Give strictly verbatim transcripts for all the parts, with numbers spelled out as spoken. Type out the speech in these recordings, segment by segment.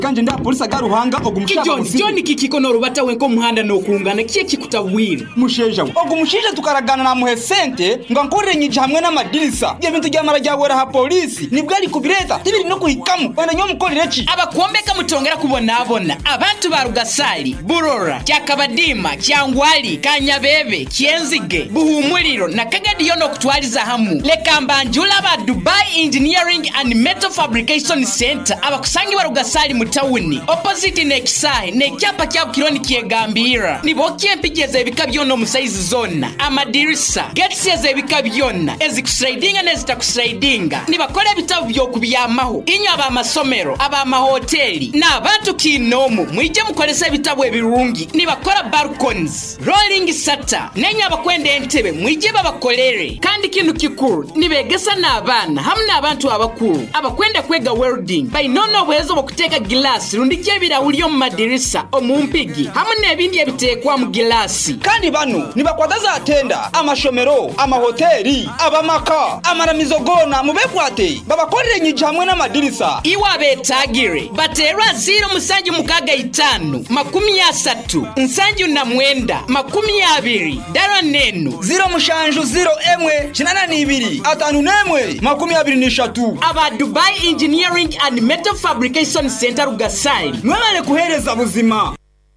kanje nda polisi agaruhanga ogumushaka musije John kikikono rubata wenko muhanda no kungana kiye kikutabwira musheja ogumushije tukaragana na muhesente nga nkorenye hamwe n'amadirisa bye bintu byamara ryawera ha polisi nibwo ari kubireta tibiri no kuhikamu bana nyo mukorereki abakombeka mutongera kubona abona abantu ba Rugasali Burora cyakabadima cyangwali Kanyabebe Kienzige Buhumuriro na Kagadi yono kutwaliza hamu lekambanjula ba Dubai Engineering and Metal Fabrication Center abakusangi wa Rugasali mutawuni opposite nekisahe ne cyapa cya kironi kiyegambira nibo kyempigeze bikabyono mu size zona amadirisa gates yeze bikabyona ezikusridinga nezitakusridinga nibakore bitabo byo kubiyamaho inya aba masomero aba mahoteli na abantu kinomu mwije mukoresa bitabo ebirungi nibakora balconies rolling shutter nenya bakwende entebe mwije babakolere kandi kintu kikuru nibegesa n'abana hamwe abantu abakuru abakwenda kwega welding by nono bwezo bokuteka glass rundike birawulyo mu madirisa omumpigi hamwe n'ebindi ebitekwa mu glass kandi bano nibakwadaza atenda amashomero amahoteli abamaka amaramizogona mubekwate babakorere nyije hamwe n'amadirisa iwa betagire baterwa zero musanju mukaga itanu makumi ya satu nsanju na mwenda makumi ya abiri daro nenu zero mushanju zero emwe chinana nibiri atanu nemwe makumi abiri nishatu aba Dubai Engineering and Metal Fabrication Center Rugasali mwale kuhereza buzima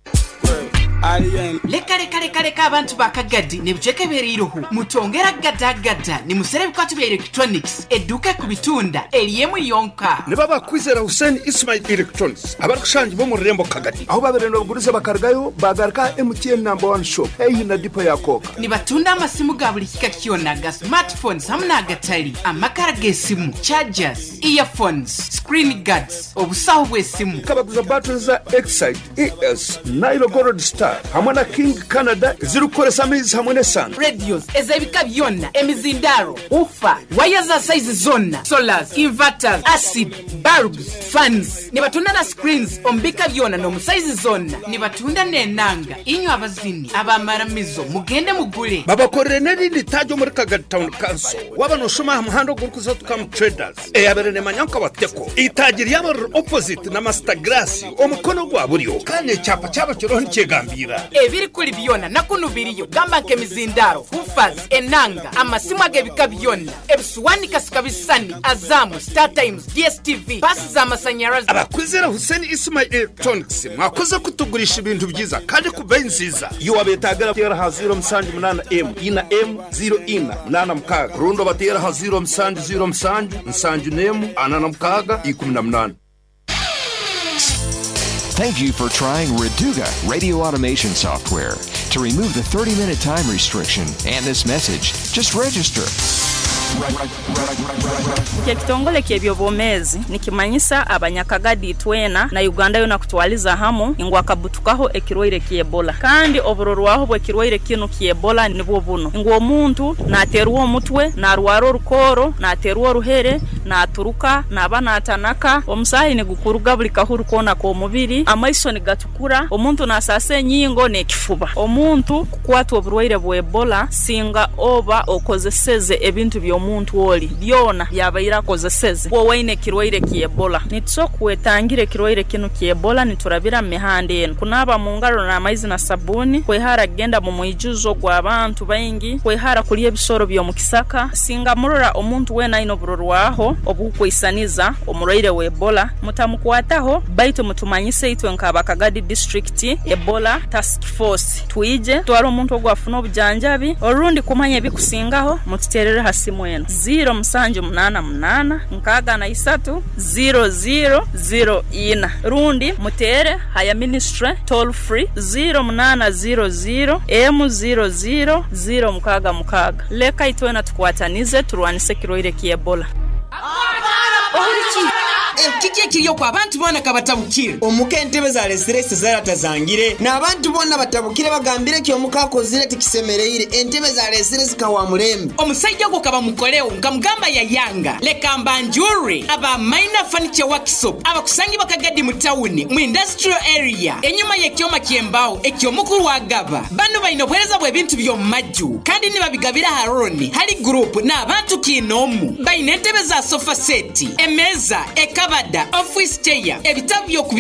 leka leka leka leka abantu bakagadi nebujeke beriruhu mutongera gadagada ni musere bikatu bya electronics eduka kubitunda eliyemu yonka nibaba kwizera Hussein Ismail Electronics abarushanje bo mu Rembo Kagadi aho babereno baguriza bakargayo bagarka M T N number one shop eyi na dipo ya koka nibatunda amasimu ga buri kikakiyona ga smartphones hamna gatari amakara gesimu chargers earphones screen guards obusaho bwesimu kabaguza batteries za Excite E S Nile Gold Star hamana King Canada zirukoresa mizi hamwe sun radios ezebika byonna emizindaro ufa wire za size zonna solars inverters acid bulbs fans nibatunda na screens ombika byonna no size zonna nibatunda nenanga inyo abazini abamaramizo mugende mugule babakorere n'irindi tajo muri Kagadi Town Council wabano shoma muhando gurukuza tukam traders eyaberene manyanka bateko itagiri yabo opposite na Master Glass omukono gwa buriyo kandi cyapa cyaba kiroho cyegambira ebiri kuri byona nakunu biriyo gamba nke mizindaro ufaz enanga amasimu agebika byona ebsuwani kasikabisani Azamu Star Times D S T V pasi za masanyarazi abakwizera Hussein Ismail Electronics mwakoze kutugurisha ibintu byiza kandi kubaye nziza yo abetagara tera ha zero msanju munana M ina M zero ina munana mkaga rundo batera ha zero msanju zero msanju msanju nemu anana mkaga ikumi na munana. Thank you for trying Reduga radio automation software. To remove the thirty minute time restriction and this message, just register. Kitongole ky'ebyobomezi nikimanyisa abanyakagadi twena na Uganda yona kutwaliza hamu ingwa kabutukaho ekirwaire ky'Ebola kandi oburorwaho bwe kirwaire kino ky'Ebola nibwo buno ingwa omuntu naterwa omutwe narwaro rukoro naterwa ruhere naturuka nabana atanaka omusahi ne gukuruga buli kahuru kona ko mubiri amaiso ni gatukura omuntu nasase nyingo ne kifuba omuntu kukwatwa oburwaire bwe Ebola singa oba okozeseze ebintu byo omuntu oli byona yabayira kozeseze wowe kirwaire ki Ebola nitsokwetangire kirwaire kino ki Ebola niturabira mihande eno kunaba mu ngaro na amaizi na sabuni kwehara genda mu muyijuzo gwa abantu bayingi kwehara kuli ebisoro byo mukisaka singa murora omuntu wena ino burorwaho obukwisaniza omurwaire we Ebola mutamukwataho baito mutumanyise itwe nkaba Kagadi district Ebola task force tuije twaro omuntu ogwafuna obujanjabi orundi kumanya bikusingaho mutiterere hasimu eno zero msanju munana munana nkaga na isatu zero zero zero ina rundi mutere haya ministry toll free zero munana zero zero M zero zero zero mkaga mkaga leka itwena tukwatanize turwanise kirwaire ki Ebola. Kiki kiriyo kwa abantu bona kabatabukire omukentebe za restress zaratazangire na abantu bona batabukire bagambire ki omukakozire tikisemereire entebe za restress kawa mulembe omusajja go kaba mukoleo ngamugamba ya yanga leka mbanjuri aba minor furniture workshop abakusangi bakagadi mu town mu industrial area enyuma ye kyoma kyembao ekyomukuru wagaba bano bayino bwereza bwe bintu byo majju kandi niba bigabira haroni hali group na abantu kinomu bayine entebe za sofa set emeza ekabada office chair ebitabo byo